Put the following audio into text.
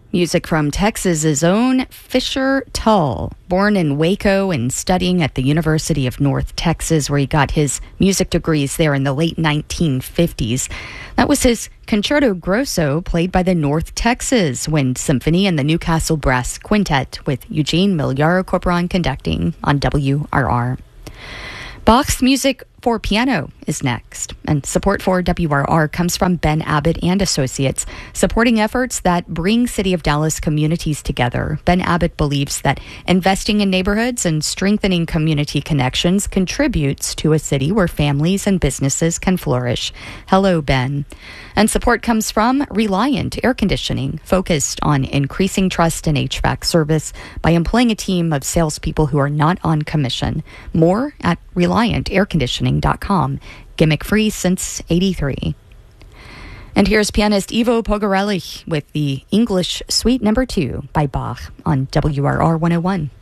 Music from Texas's own Fisher Tull, born in Waco and studying at the University of North Texas, where he got his music degrees there in the late 1950s. That was his Concerto Grosso, played by the North Texas Wind Symphony and the Newcastle Brass Quintet, with Eugene Miliaro Corporon conducting on WRR. Bach's music for piano is next, and support for WRR comes from Ben Abbott and Associates, supporting efforts that bring City of Dallas communities together. Ben Abbott believes that investing in neighborhoods and strengthening community connections contributes to a city where families and businesses can flourish. Hello, Ben. And support comes from Reliant Air Conditioning, focused on increasing trust in HVAC service by employing a team of salespeople who are not on commission. More at ReliantAirConditioning.com. Gimmick free since '83. And here's pianist Ivo Pogarelli with the English Suite No. 2 by Bach on WRR 101.